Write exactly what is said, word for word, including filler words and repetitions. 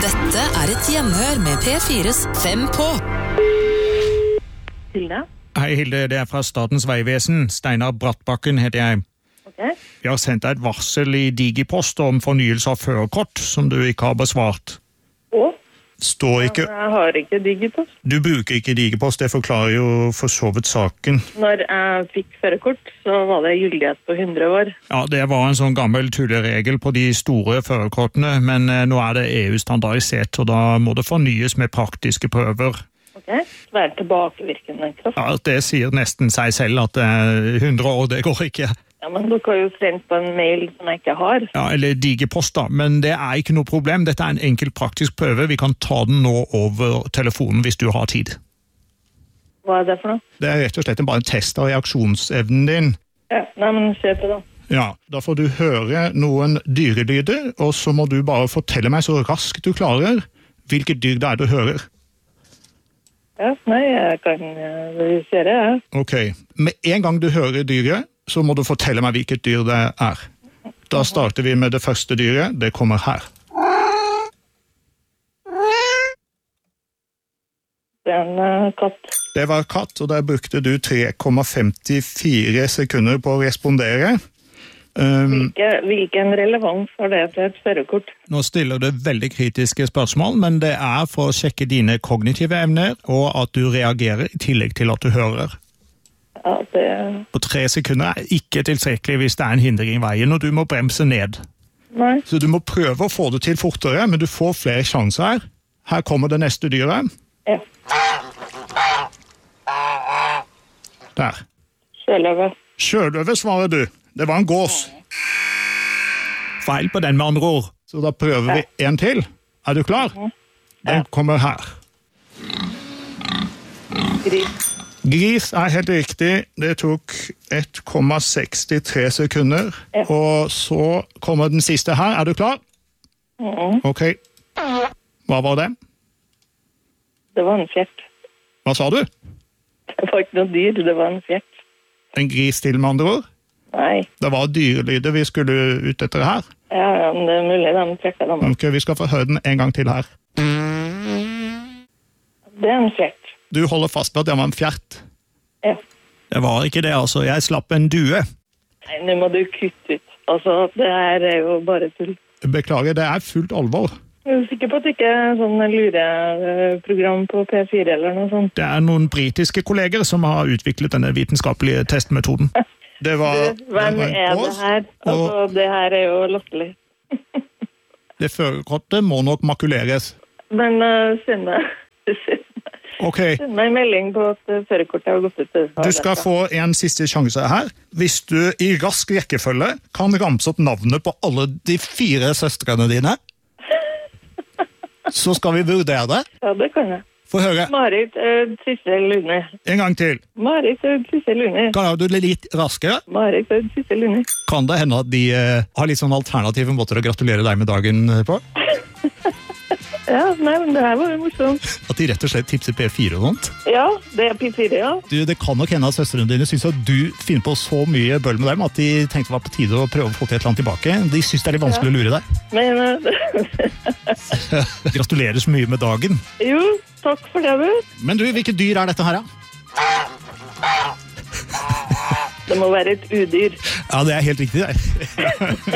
Dette er et gjenhør med P fires Fem på. Hilde? Hei Hilde, det er fra Statens vegvesen. Steinar Brattbakken heter jeg. Ok. Vi har sendt deg et varsel i Digipost om fornyelse av førerkort, som du ikke har besvart. Å? Står ikke... Jeg har ikke Digipost. Du bruker ikke Digipost, det forklarer jo for så vidt saken. Når jeg fikk førerkort, så var det gyldighet på hundre år. Ja, det var en sånn gammel tulleregel på de store førerkortene, men eh, nå er det E U-standardisert, og da må det fornyes med praktiske prøver. Ok, så det er tilbakevirkende kraft. Ja, det sier nesten seg selv at eh, hundre år, det går ikke. Ja, men dere har jo sendt på en mail som jeg ikke har. Ja, eller Digipost da, men det er ikke noe problem. Dette er en enkel praktisk prøve. Vi kan ta den nå over telefonen hvis du har tid. Hva er det for noe? Det er rett og slett bare en test av reaksjonsevnen din. Ja, nei, men se på det. Ja, da får du høre noen dyrelyder, og så må du bare fortelle meg så raskt du klarer hvilket dyr det er du hører. Ja, nei, jeg kan uh, verifisere, ja. Ok, med en gang du hører dyret, så må du fortelle meg hvilket dyr det er. Da starter vi med det første dyret. Det kommer her. Det er en uh, katt. Det var katt, og der brukte du tre komma femtifire sekunder på å respondere. Um, Hvilke, hvilken relevans har det til et førerkort? nå stiller du veldig kritiske spørsmål, men det er for å sjekke dine kognitive evner, og at du reagerer i tillegg til at du hører. Ja, det... På tre sekunder er ikke tilstrekkelig hvis det er en hindring i veien, og du må bremse ned. Nei. Så du må prøve å få det til fortere, men du får flere sjanser her. Her kommer det neste dyret. Ja. Der. Sjøløve. Sjøløve svarer du. Det var en gås. Feil på den med andre ord. Så da prøver vi en til. Er du klar? Den kommer her. Gris. Gris er helt riktig. Det tok ett komma sekstitre sekunder. Ja. Og så kommer den siste her. Er du klar? Mhm. Ok. Hva var det? Det var en fjert. Hva sa du? Det var ikke noe dyr, det var en fjert. En gris til med andre ord? Nei. Det var dyrelyder vi skulle ut etter her. Ja, ja, men det er mulig de trekker dem. Ok, vi skal få høre den en gang til her. Det er en fjert. Du holder fast på at det var en fjert. Ja. Det var ikke det, altså. Jeg slapp en due. Nei, nå må du kutte ut. Altså, det her er jo bare tull. Beklager, det er fullt alvor. Jeg er sikker på at det ikke er sånn lureprogram på P fire eller noe sånt. Det er noen britiske kolleger som har utviklet denne vitenskapelige testmetoden. Det var, Du, hvem det var en er det gås, her? Altså, og det her er jo latterlig. det førerkortet må nok makuleres. Men uh, send meg Ok, send meg en melding på at uh, førerkortet har gått ut. du skal få en siste sjanse her. Hvis du i rask rekkefølge kan ramse opp navnet på alle de fire søstrene dine, så skal vi vurdere det. Ja, det kan jeg. Få høre. Marit uh, Sissel Lune. En gang til. Marit uh, Sissel Lune. Kan du det litt raskere? Marit uh, Sissel Lune. Kan det hende at de uh, har litt sånn alternative måter å gratulere deg med dagen på? Ja, nei, men det her var jo morsomt. At de rett og slett tipser P fire og sånt? Ja, det er P fire, ja. Du, det kan nok hende at søstrene dine synes at du finner på så mye bøll med dem at de tenkte det var på tide å prøve å få til et eller annet tilbake. De synes det er litt vanskelig ja. å lure deg. Men... Uh, Gratulerer så mye med dagen. Jo, takk for det, du. Men du, hvilke dyr er dette her, da? Det må være et udyr. Ja, det er helt riktig, det.